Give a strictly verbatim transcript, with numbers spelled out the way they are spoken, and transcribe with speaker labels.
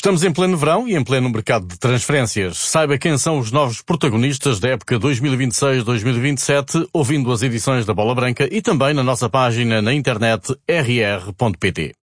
Speaker 1: Estamos em pleno verão e em pleno mercado de transferências. Saiba quem são os novos protagonistas da época dois mil e vinte e seis dois mil e vinte e sete, ouvindo as edições da Bola Branca e também na nossa página na internet r r ponto p t.